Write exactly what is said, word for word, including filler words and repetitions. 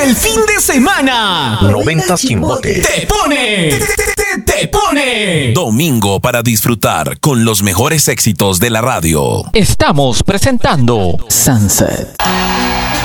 el fin de semana. noventa Chimbote. Te pone. Te, te, te pone. Domingo para disfrutar con los mejores éxitos de la radio. Estamos presentando Sunset.